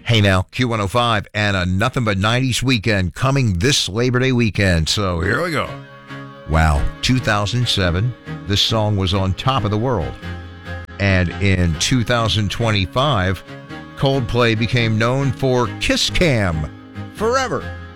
Hey now, Q105 and a Nothing But 90s weekend coming this Labor Day weekend. So here we go. Wow, 2007, this song was on top of the world. And in 2025, Coldplay became known for Kiss Cam forever.